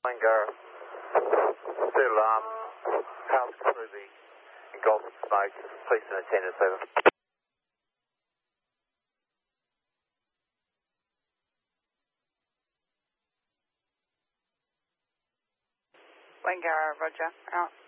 Wangara, still house through the engulfing smoke, police and attendants, over. Wangara, roger, out.